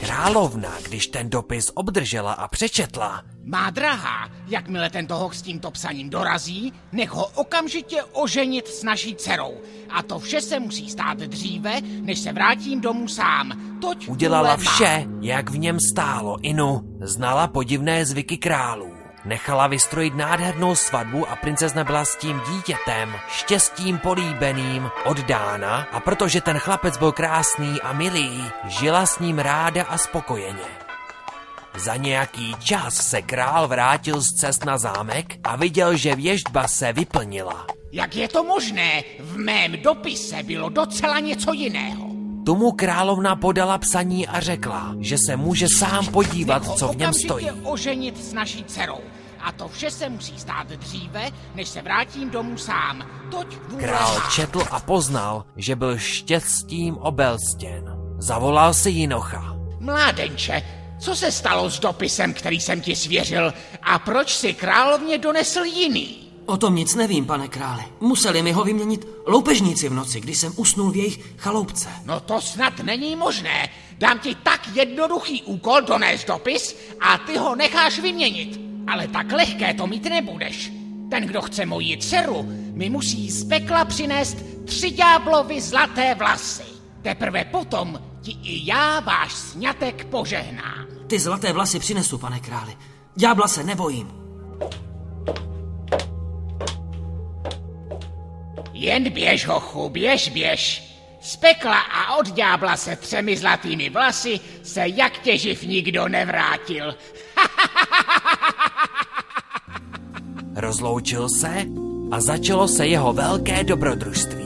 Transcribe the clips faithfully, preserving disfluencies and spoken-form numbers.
Královna, když ten dopis obdržela a přečetla: Má drahá, jakmile tento hoch s tímto psaním dorazí, nech ho okamžitě oženit s naší dcerou. A to vše se musí stát dříve, než se vrátím domů sám. Toť udělala vše, jak v něm stálo. Inu znala podivné zvyky králů. Nechala vystrojit nádhernou svatbu a princezna byla s tím dítětem, štěstím políbeným, oddána, a protože ten chlapec byl krásný a milý, žila s ním ráda a spokojeně. Za nějaký čas se král vrátil z cest na zámek a viděl, že věštba se vyplnila. Jak je to možné? V mém dopise bylo docela něco jiného. Tomu královna podala psaní a řekla, že se může sám podívat, co v něm stojí. Nech ho oženit s naší dcerou. A to vše se musí stát dříve, než se vrátím domů sám. Toť Král četl a poznal, že byl štěstím obelstěn. Zavolal si Jinocha. Mládenče, co se stalo s dopisem, který jsem ti svěřil, a proč si královně donesl jiný? O tom nic nevím, pane králi. Museli mi ho vyměnit loupežníci v noci, když jsem usnul v jejich chaloupce. No to snad není možné. Dám ti tak jednoduchý úkol donést dopis a ty ho necháš vyměnit. Ale tak lehké to mít nebudeš. Ten, kdo chce moji dceru, mi musí z pekla přinést tři ďáblovy zlaté vlasy. Teprve potom ti i já váš sňatek požehnám. Ty zlaté vlasy přinesu, pane králi. Ďábla se nebojím. Jen běž, hochu, běž, běž. Z pekla a od ďábla se třemi zlatými vlasy se jak těživ nikdo nevrátil. Rozloučil se a začalo se jeho velké dobrodružství.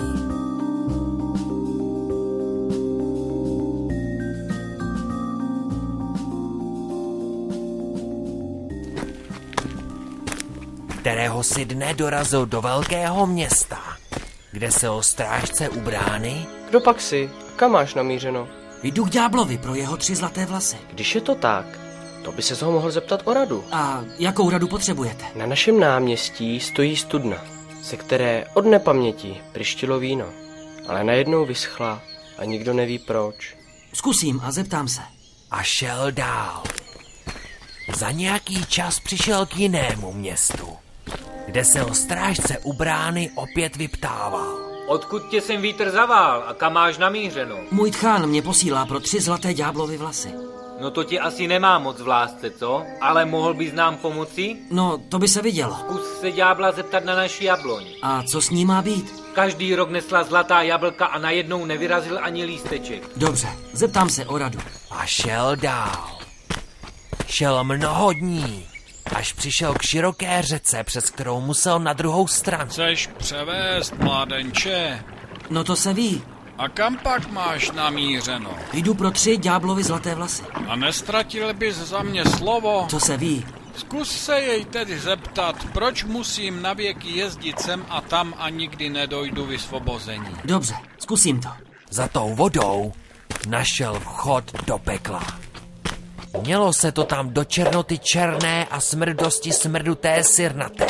Kterého si dne dorazil do velkého města, kde se o strážce u brány... Kdo pak jsi? Kam máš namířeno? Jdu k ďáblovi pro jeho tři zlaté vlasy. Když je to tak, to by se ho mohl zeptat o radu. A jakou radu potřebujete? Na našem náměstí stojí studna, ze které od nepaměti pryštilo víno, ale najednou vyschla a nikdo neví proč. Zkusím a zeptám se. A šel dál. Za nějaký čas přišel k jinému městu, kde se o strážce u brány opět vyptával. Odkud tě sem vítr zavál a kam máš namířeno? Můj tchán mě posílá pro tři zlaté ďáblovy vlasy. No to ti asi nemá moc v lásce, co? Ale mohl bys nám pomoci? No, to by se vidělo. Zkus se ďábla zeptat na naši jabloň. A co s ní má být? Každý rok nesla zlatá jablka a najednou nevyrazil ani lísteček. Dobře, zeptám se o radu. A šel dál. Šel mnoho dní, až přišel k široké řece, přes kterou musel na druhou stranu. Chceš převést, mládenče? No to se ví. A kam pak máš namířeno? Jdu pro tři ďáblovy zlaté vlasy. A nestratil bys za mě slovo? To se ví. Zkus se jej tedy zeptat, proč musím navěky jezdit sem a tam a nikdy nedojdu vysvobození. Dobře, zkusím to. Za tou vodou našel vchod do pekla. Mělo se to tam do černoty černé a smrdosti smrduté sirnaté.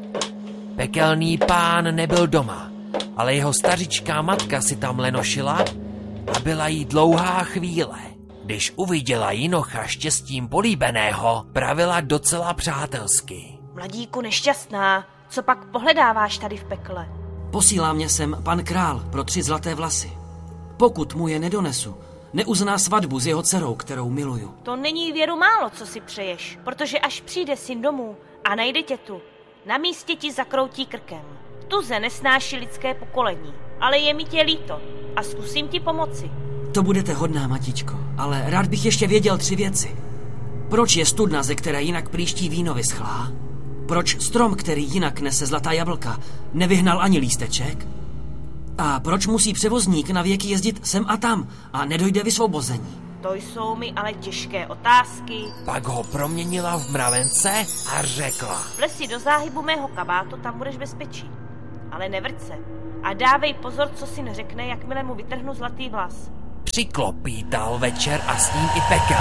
Pekelný pán nebyl doma, ale jeho stařičká matka si tam lenošila a byla jí dlouhá chvíle. Když uviděla Jinocha štěstím políbeného, pravila docela přátelsky. Mladíku nešťastná, co pak pohledáváš tady v pekle? Posílá mě sem pan král pro tři zlaté vlasy. Pokud mu je nedonesu, neuzná svatbu s jeho dcerou, kterou miluju. To není věru málo, co si přeješ, protože až přijde syn domů a najde tě tu, na místě ti zakroutí krkem. Tuze nesnáší lidské pokolení, ale je mi tě líto a zkusím ti pomoci. To budete hodná, matičko, ale rád bych ještě věděl tři věci. Proč je studna, ze které jinak plíští víno, vyschlá? Proč strom, který jinak nese zlatá jablka, nevyhnal ani lísteček? A proč musí převozník na věky jezdit sem a tam a nedojde vysvobození? To jsou mi ale těžké otázky. Pak ho proměnila v mravence a řekla. Vlez si do záhybu mého kabátu, tam budeš bezpečí. Ale nevrť se a dávej pozor, co si neřekne, jakmile mu vytrhnu zlatý vlas. Přiklopítal večer a s ním i pekel.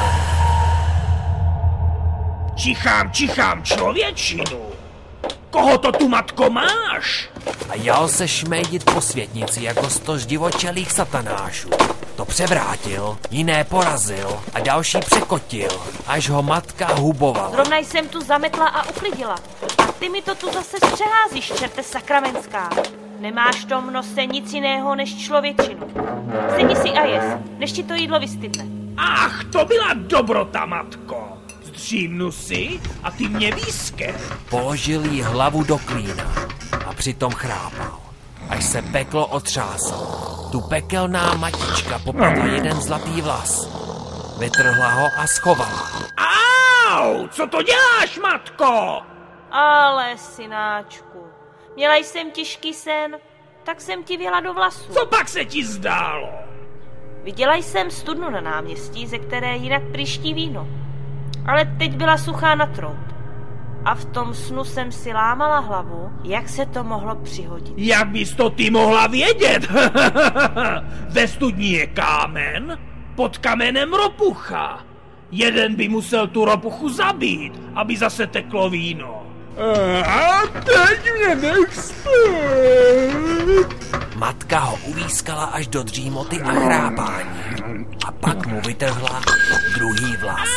Čichám, čichám, člověčinu. Koho to tu, matko, máš? A jel se šmejdit po světnici jako sto divočelých satanášů. to převrátil, jiné porazil a další překotil, až ho matka hubovala. Zrovna jsem tu zametla a uklidila. A ty mi to tu zase přeházíš, čerte sakramenská. Nemáš v tom nose nic jiného než člověčinu. Sedni si a jes, než ti to jídlo vystydne. Ach, to byla dobrota, matko. Zdřímnu si a ty mě výske. Položil jí hlavu do klína a přitom chrápal, až se peklo otřásalo. Tu pekelná matička popadla jeden zlatý vlas. Vytrhla ho a schovala. Au, co to děláš, matko? Ale, synáčku, měla jsem těžký sen, tak jsem ti věla do vlasů. Co pak se ti zdálo? Viděla jsem studnu na náměstí, ze které jinak pryští víno. Ale teď byla suchá na trout. A v tom snu jsem si lámala hlavu, jak se to mohlo přihodit. Jak bys to ty mohla vědět? Ve studni je kámen, pod kamenem ropucha. Jeden by musel tu ropuchu zabít, aby zase teklo víno. A teď mě nech spát. Matka ho uvískala až do dřímoty a chrápání. A pak mu vytrhla druhý vlas.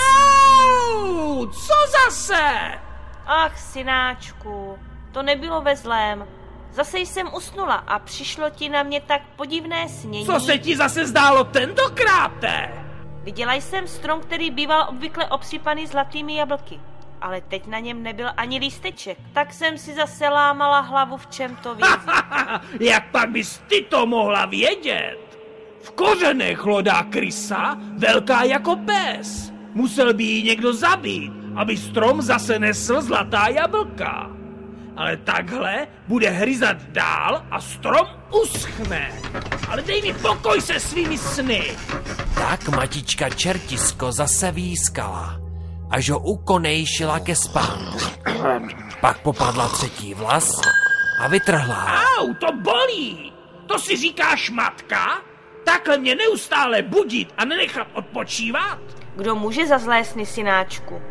Au, co zase? Ach, synáčku, to nebylo ve zlém. Zase jsem usnula a přišlo ti na mě tak podivné snění. Co se ti zase zdálo tentokráte? Viděla jsem strom, který býval obvykle obsypaný zlatými jablky. Ale teď na něm nebyl ani lísteček. Tak jsem si zase lámala hlavu, v čem to vězí. Jak pak bys ty to mohla vědět? V kořenech hlodá krysa, velká jako pes. Musel by ji někdo zabít, aby strom zase nesl zlatá jablka. Ale takhle bude hryzat dál a strom uschne. Ale dej mi pokoj se svými sny. Tak matička čertisko zase výskala, až ho ukonejšila ke spánku. Pak popadla třetí vlas a vytrhla. Au, to bolí. To si říkáš matka? Takhle mě neustále budit a nenechat odpočívat? Kdo může za zlé sny, synáčku?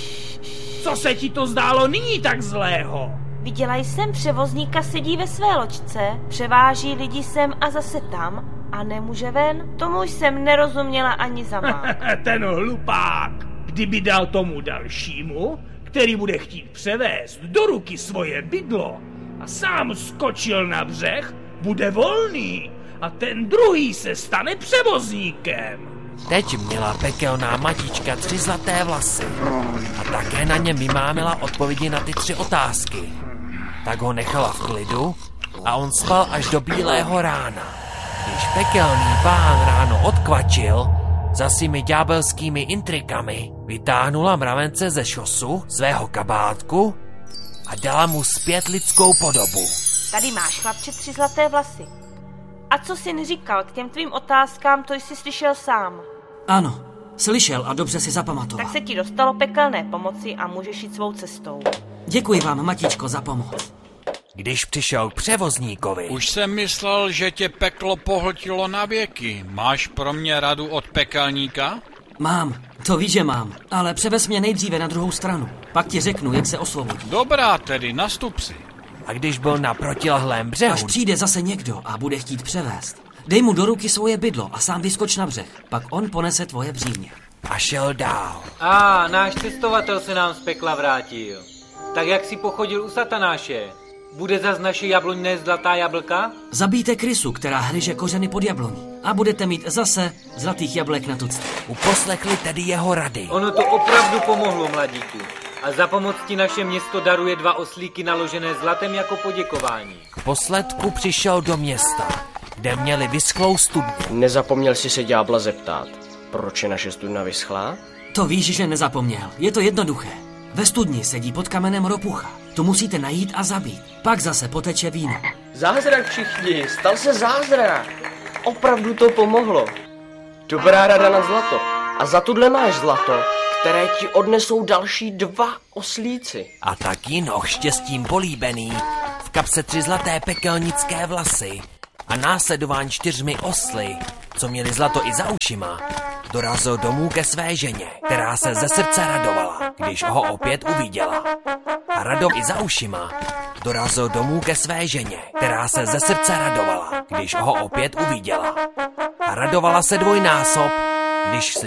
Co se ti to zdálo nyní tak zlého? Viděla jsem převozníka, sedí ve své loďce, převáží lidi sem a zase tam a nemůže ven. Tomu jsem nerozuměla ani za mák. Ten hlupák, kdyby dal tomu dalšímu, který bude chtít převést do ruky svoje bydlo a sám skočil na břeh, bude volný a ten druhý se stane převozníkem. Teď měla pekelná matička tři zlaté vlasy a také na ně vymámila odpovědi na ty tři otázky. Tak ho nechala v klidu a on spal až do bílého rána. Když pekelný pán ráno odkvačil, za svými ďábelskými intrikami vytáhnula mravence ze šosu, svého kabátku a dala mu zpět lidskou podobu. Tady máš, chlapče, tři zlaté vlasy. A co jsi neříkal k těm tvým otázkám, to jsi slyšel sám. Ano, slyšel a dobře si zapamatoval. Tak se ti dostalo pekelné pomoci a můžeš jít svou cestou. Děkuji vám, matičko, za pomoc. Když přišel k převozníkovi... Už jsem myslel, že tě peklo pohltilo na věky. Máš pro mě radu od pekelníka? Mám, to víš, že mám, ale převez mě nejdříve na druhou stranu. Pak ti řeknu, jak se osvobodí. Dobrá tedy, nastup si. A když byl na protilehlém břehu... Až přijde zase někdo a bude chtít převést, dej mu do ruky svoje bydlo a sám vyskoč na břeh. Pak on ponese tvoje břímě. A šel dál. A ah, náš cestovatel se nám z pekla vrátil. Tak jak si pochodil u satanáše? Bude zas naše jabloňné zlatá jablka? Zabijte krysu, která hryže kořeny pod jabloní. A budete mít zase zlatých jablek na tucty. Uposlechli tedy jeho rady. Ono to opravdu pomohlo, mladíku. A za pomoc ti naše město daruje dva oslíky naložené zlatem jako poděkování. K posledku přišel do města, kde měli vyschlou studnu. Nezapomněl jsi se ďábla zeptat, proč je naše studna vyschlá? To víš, že nezapomněl. Je to jednoduché. Ve studni sedí pod kamenem ropucha. Tu musíte najít a zabít. Pak zase poteče víno. Zázrak všichni, stal se zázrak. Opravdu to pomohlo. Dobrá rada na zlato. A za tudle máš zlato, které ti odnesou další dva oslíci. A tak Jinoch štěstím políbený, v kapse tři zlaté pekelnické vlasy a následován čtyřmi osly, co měli zlato i za ušima, dorazil domů ke své ženě, která se ze srdce radovala, když ho opět uviděla. A radou i za ušima dorazil domů ke své ženě, která se ze srdce radovala, když ho opět uviděla. A radovala se dvojnásob, když